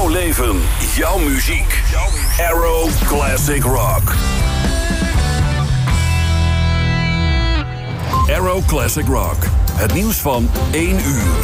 jouw leven, jouw muziek. Arrow Classic Rock. Arrow Classic Rock. Het nieuws van 1 uur.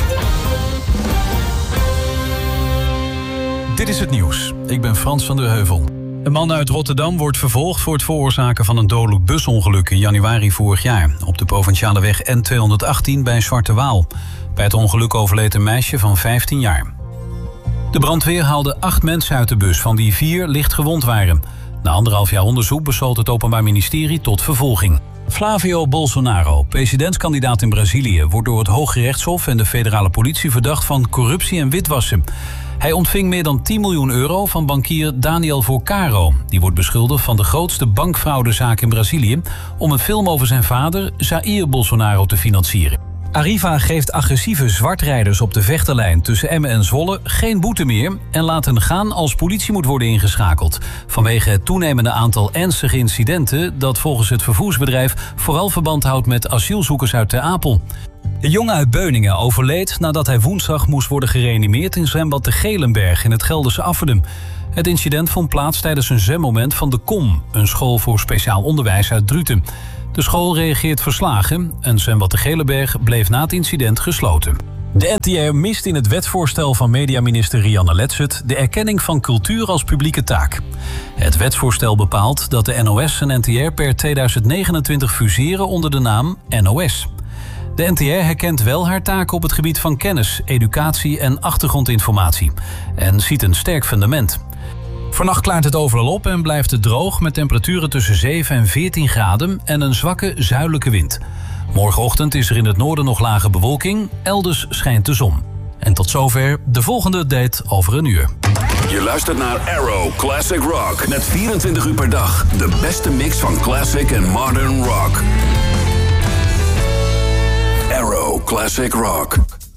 Dit is het nieuws. Ik ben Frans van der Heuvel. Een man uit Rotterdam wordt vervolgd voor het veroorzaken van een dodelijk busongeluk in januari vorig jaar. Op de provinciale weg N218 bij Zwarte Waal. Bij het ongeluk overleed een meisje van 15 jaar. De brandweer haalde 8 mensen uit de bus, van wie 4 licht gewond waren. Na 1,5 jaar onderzoek besloot het Openbaar Ministerie tot vervolging. Flavio Bolsonaro, presidentskandidaat in Brazilië, wordt door het Hooggerechtshof en de federale politie verdacht van corruptie en witwassen. Hij ontving meer dan 10 miljoen euro van bankier Daniel Vocaro. Die wordt beschuldigd van de grootste bankfraudezaak in Brazilië om een film over zijn vader, Jair Bolsonaro, te financieren. Arriva geeft agressieve zwartrijders op de Vechterlijn tussen Emmen en Zwolle geen boete meer en laat hen gaan als politie moet worden ingeschakeld. Vanwege het toenemende aantal ernstige incidenten dat volgens het vervoersbedrijf vooral verband houdt met asielzoekers uit Ter Apel. De jongen uit Beuningen overleed nadat hij woensdag moest worden gereanimeerd in zwembad de Gelenberg in het Gelderse Afferden. Het incident vond plaats tijdens een zwemmoment van de KOM, een school voor speciaal onderwijs uit Druten. De school reageert verslagen en zwembad de Gelenberg bleef na het incident gesloten. De NTR mist in het wetsvoorstel van mediaminister Rianne Letset de erkenning van cultuur als publieke taak. Het wetsvoorstel bepaalt dat de NOS en NTR per 2029 fuseren onder de naam NOS. De NTR herkent wel haar taken op het gebied van kennis, educatie en achtergrondinformatie en ziet een sterk fundament. Vannacht klaart het overal op en blijft het droog met temperaturen tussen 7 en 14 graden en een zwakke zuidelijke wind. Morgenochtend is er in het noorden nog lage bewolking, elders schijnt de zon. En tot zover de volgende update over een uur. Je luistert naar Arrow Classic Rock met 24 uur per dag de beste mix van classic en modern rock. Arrow Classic Rock.